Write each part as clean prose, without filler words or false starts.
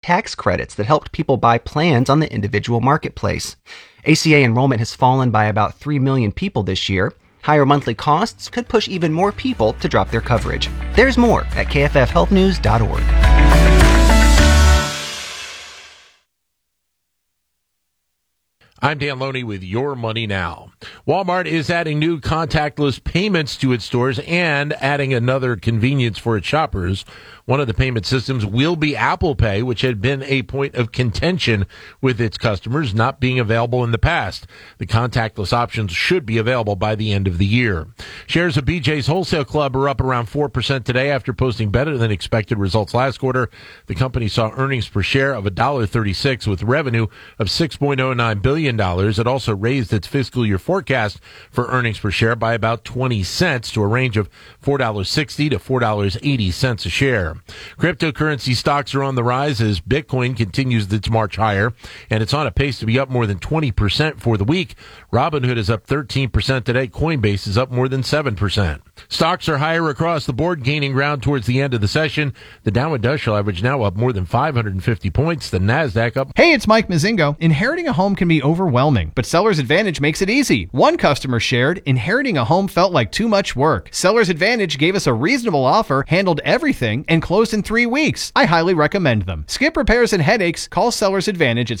tax credits that helped people buy plans on the individual marketplace. ACA enrollment has fallen by about 3 million people this year. Higher monthly costs could push even more people to drop their coverage. There's more at kffhealthnews.org. I'm Dan Loney with Your Money Now. Walmart is adding new contactless payments to its stores and adding another convenience for its shoppers. One of the payment systems will be Apple Pay, which had been a point of contention with its customers not being available in the past. The contactless options should be available by the end of the year. Shares of BJ's Wholesale Club are up around 4% today after posting better than expected results last quarter. The company saw earnings per share of $1.36 with revenue of $6.09 billion. It also raised its fiscal year forecast for earnings per share by about 20 cents to a range of $4.60 to $4.80 a share. Cryptocurrency stocks are on the rise as Bitcoin continues its march higher, and it's on a pace to be up more than 20% for the week. Robinhood is up 13% today. Coinbase is up more than 7%. Stocks are higher across the board, gaining ground towards the end of the session. The Dow Industrial Average now up more than 550 points. The NASDAQ up. Hey, it's Mike Mazingo. Inheriting a home can be overwhelming, but Seller's Advantage makes it easy. One customer shared, inheriting a home felt like too much work. Seller's Advantage gave us a reasonable offer, handled everything, and closed in 3 weeks. I highly recommend them. Skip repairs and headaches. Call Seller's Advantage at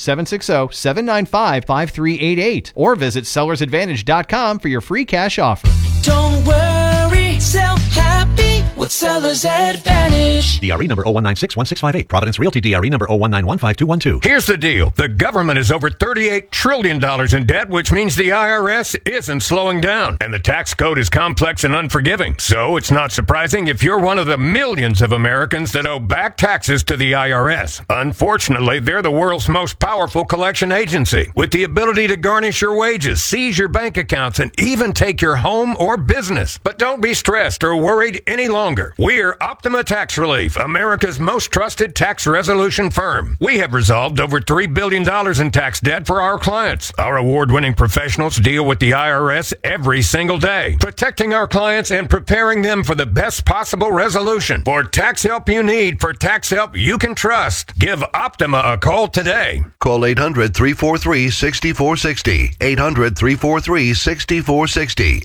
760-795-5388 or visit sellersadvantage.com for your free cash offer. Don't worry, sell happy with Seller's Advantage. DRE number 01961658. Providence Realty DRE number 019152212. Here's the deal. The government is over $38 trillion in debt, which means the IRS isn't slowing down. And the tax code is complex and unforgiving. So it's not surprising if you're one of the millions of Americans that owe back taxes to the IRS. Unfortunately, they're the world's most powerful collection agency, with the ability to garnish your wages, seize your bank accounts, and even take your home or business. But don't be stressed or worried any longer. We're Optima Tax Relief, America's most trusted tax resolution firm. We have resolved over $3 billion in tax debt for our clients. Our award-winning professionals deal with the IRS every single day, protecting our clients and preparing them for the best possible resolution. For tax help you need, for tax help you can trust, give Optima a call today. Call 800-343-6460. 800-343-6460.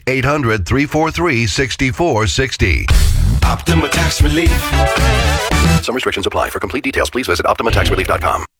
800-343-6460. Optima Tax Relief. Some restrictions apply. For complete details, please visit OptimaTaxRelief.com.